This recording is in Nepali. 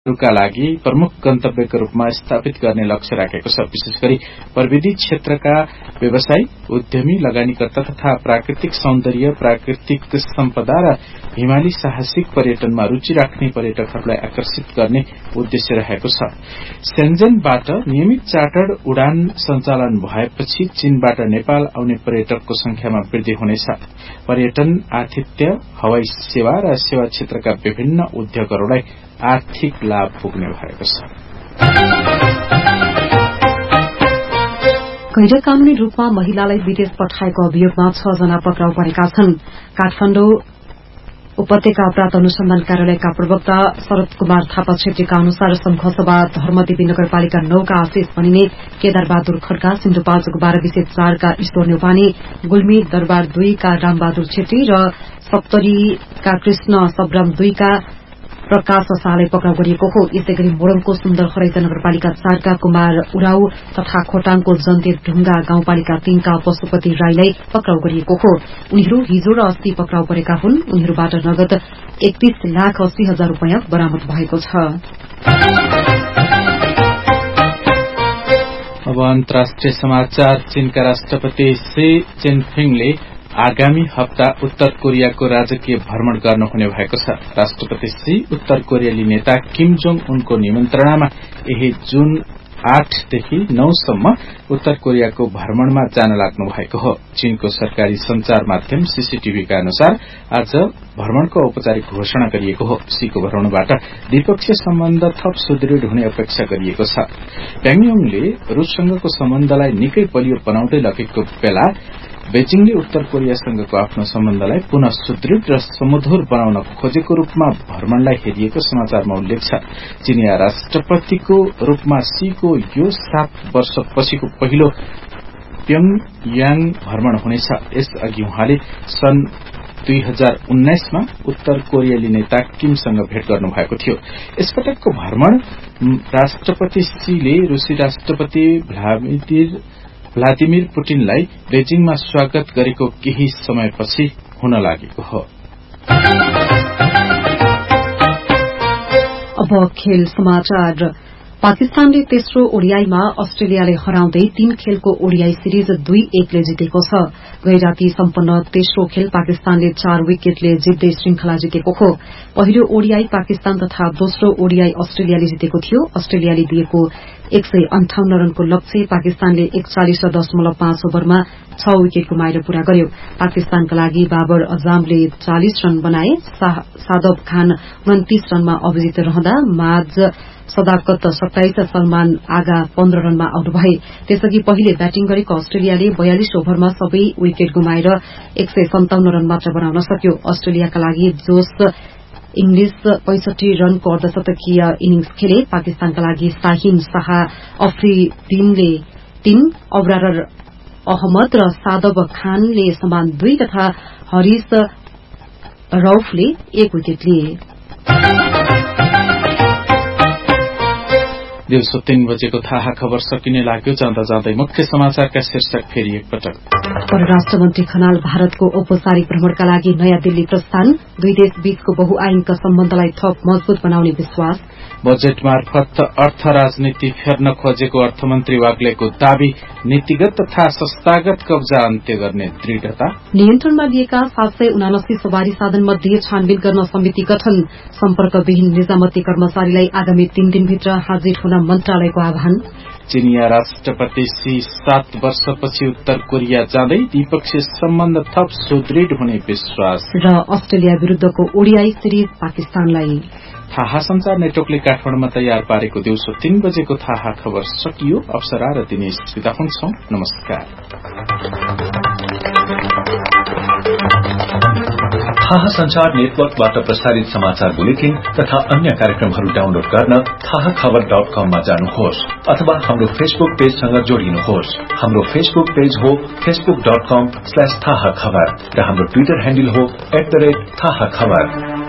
का लागि प्रमुख गन्तव्यको रूपमा स्थापित गर्ने लक्ष्य राखेको छ। विशेष गरी प्रविधि क्षेत्रका व्यवसायी, उद्यमी, लगानीकर्ता तथा प्राकृतिक सौन्दर्य, प्राकृतिक सम्पदा र हिमाली साहसिक पर्यटनमा रुचि राख्ने पर्यटकहरूलाई आकर्षित गर्ने उद्देश्य रहेको छ। शेन्जेनबाट नियमित चार्टर्ड उडान सञ्चालन भएपछि चीनबाट नेपाल आउने पर्यटकको संख्यामा वृद्धि हुनेछ। पर्यटन, आतिथ्य, हवाई सेवा र सेवा क्षेत्रका विभिन्न उद्योगहरूलाई आर्थिक लाभ पुग्ने भएको छ। गैर कानूनी रूपमा महिलालाई विदेश पठाएको अभियोगमा 6 जना पक्राउ परेका छन्। काठमाडौँ उपत्यका अपराध अनुसन्धान कार्यालयका प्रवक्ता शरद कुमार थापा छेत्रीका अनुसार संघसभा धर्मदेवी नगरपालिका 9 का आशिष बनिने केदारबहादुर खड्का, सिन्धुपाल्चोक 12 का ईश्वर न्यौपाने, गुल्मी दरबार 2 का रामबहादुर छेत्री र सप्तरीका कृष्ण सबराम 2 का प्रकाश शाहलाई पक्राउ गरिएको हो। यसैगरी मोरङको सुन्दर खरैजा नगरपालिका 4 का कुमार उराउ तथा खोटाङको जन्ते ढुंगा गाउँपालिका 3 का पशुपति राईलाई पक्राउ गरिएको हो। उनीहरू हिजो र अस्ति पक्राउ परेका हुन्। उनीहरूबाट नगद 31,80,000 रूपियाँ बरामद भएको छ। अब अन्तर्राष्ट्रिय समाचार। चीनका राष्ट्रपति शी जिनपिङले आगामी हप्ता उत्तर कोरियाको राजकीय भ्रमण गर्नुहुने भएको छ। राष्ट्रपति शी उत्तर कोरियाली नेता किम जोङ उनको निमन्त्रणामा यही जुन 8 देखि 9 सम्म उत्तर कोरियाको भ्रमणमा जान लाग्नु भएको हो। चीनको सरकारी संचार माध्यम सीसीटीभीका अनुसार आज भ्रमणको औपचारिक घोषणा गरिएको हो। शीको भ्रमणबाट द्विपक्षीय सम्बन्ध थप सुदृढ हुने अपेक्षा गरिएको छ। प्याङयोङले रूससँगको सम्बन्धलाई निकै बलियो बनाउँदै लगेको बेला बेजिङले उत्तर कोरियासँगको आफ्नो सम्बन्धलाई पुनः सुदृढ र सुमधुर बनाउन खोजेको रूपमा भ्रमणलाई हेरिएको समाचारमा उल्लेख छ। चीनिया राष्ट्रपतिको रूपमा शीको यो 7 वर्षपछिको पहिलो प्योङयाङ भ्रमण हुनेछ। यसअघि उहाँले सन् 2019 मा उत्तर कोरियाली नेता किमसँग भेट गर्नुभएको थियो। यसपटकको भ्रमण राष्ट्रपति शीले रूसी राष्ट्रपति भ्लादिमिर पुटिनलाई बेजिङमा स्वागत गरेको केही समयपछि हुन लागेको हो। अब खेल समाचार। पाकिस्तानले तेस्रो ओडिआईमा अस्ट्रेलियाले हराउँदै 3 खेलको ओडिआई सिरिज 2-1 ले जितेको छ। गैराती सम्पन्न तेस्रो खेल पाकिस्तानले 4 विकेटले जित्दै श्रृंखला जितेको हो। पहिलो ओडिआई पाकिस्तान तथा दोस्रो ओडिआई अस्ट्रेलियाले जितेको थियो। अस्ट्रेलियाले दिएको 158 रनको लक्ष्य पाकिस्तानले 41.5 ओभरमा 6 विकेट गुमाएर पूरा गर्यो। पाकिस्तानका लागि बाबर अजामले 40 रन बनाए। सादब खान 29 रनमा अभिजित रहँदा माझ सदाकत 27, सलमान आगा 15 रनमा आउट भए। त्यसअघि पहिले ब्याटिङ गरेको अस्ट्रेलियाले 42 ओभरमा सबै विकेट गुमाएर 157 रन मात्र बनाउन सक्यो। अस्ट्रेलियाका लागि जोस इंग्लिश 65 रनको अर्धशतकीय इनिंग्स खेले। पाकिस्तानका लागि शाहीन शाह अफरीदीनले 3, अबरार अहमद र सादब खानले समान 2 तथा हरिस रौफले 1 विकेट लिए। दिउँसो 3 बजेको थाहा खबर सकिने लाग्यो। जाँदा जाँदै मुख्य समाचारका शीर्षक फेरि एकपटक। परराष्ट्र मन्त्री खनाल भारतको औपचारिक भ्रमणका लागि नयाँ दिल्ली प्रस्थान। 2 देश बीचको बहुआयामका सम्बन्धलाई थप मजबूत बनाउने विश्वास। बजेट मार्फत अर्थ राजनीति फेर्न खोजेको अर्थमन्त्री वाग्लेको दावी। नीतिगत तथा संस्थागत कब्जा अन्त्य गर्ने दृढता। नियन्त्रणमा लिएका 779 सवारी साधन मध्ये छानबिन गर्न समिति गठन। सम्पर्कविहीन निजामती कर्मचारीलाई आगामी 3 दिनभित्र हाजिर हुन मन्त्रालयको आह्वान। चीनिया राष्ट्रपति शी 7 वर्षपछि उत्तर कोरिया जाँदै द्विपक्षीय सम्बन्ध थप सुदृढ हुने विश्वास। र अस्ट्रेलिया विरूद्धको ओडिआई सिरिज पाकिस्तानलाई। थाहा संचार नेटवर्कले काठमाडौँमा तयार पारेको दिउँसो 3 बजेको थाहा खबर सकियो। अप्सरा र दिनेश बिदा हुन्छौं। नमस्कार। थाहा संचार नेटवर्कबाट प्रसारित समाचार बुलेटिन तथा अन्य कार्यक्रमहरू डाउनलोड गर्न थाहाखबर.com मा जानुहोस् अथवा हाम्रो फेसबुक पेजसँग जोडिनुहोस्। हाम्रो फेसबुक पेज हो facebook.com/थाहाखबर र हाम्रो ट्विटर ह्यान्डल हो @थाहाखबर।